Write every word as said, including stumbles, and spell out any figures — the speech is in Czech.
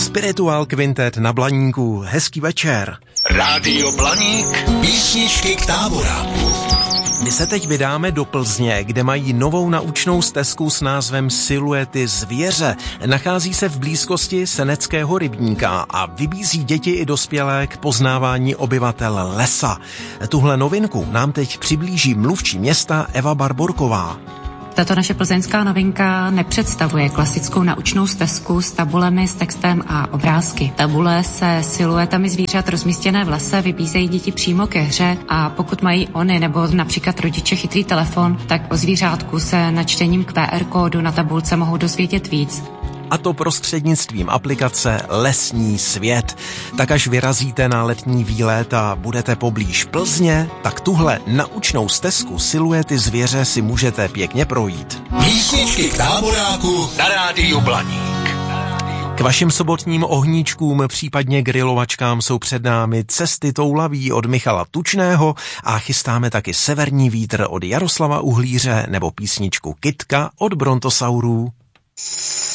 Spiritual Quintet na Blaníku. Hezký večer. Rádio Blaník, písničky k táboráku. My se teď vydáme do Plzně, kde mají novou naučnou stezku s názvem Siluety zvěře. Nachází se v blízkosti Seneckého rybníka a vybízí děti i dospělé k poznávání obyvatel lesa. Tuhle novinku nám teď přiblíží mluvčí města Eva Barborková. Tato naše plzeňská novinka nepředstavuje klasickou naučnou stezku s tabulemi, s textem a obrázky. Tabule se siluetami zvířat rozmístěné v lese vybízejí děti přímo ke hře a pokud mají oni nebo například rodiče chytrý telefon, tak o zvířátku se načtením Q R kódu na tabulce mohou dozvědět víc. A to prostřednictvím aplikace Lesní svět. Tak až vyrazíte na letní výlet a budete poblíž Plzně, tak tuhle naučnou stezku Siluety zvěře si můžete pěkně projít. Písničky k táboráku na Rádiu Blaník. K vašim sobotním ohníčkům, případně grilovačkám jsou před námi Cesty toulaví od Michala Tučného a chystáme taky Severní vítr od Jaroslava Uhlíře nebo písničku Kytka od Brontosaurů.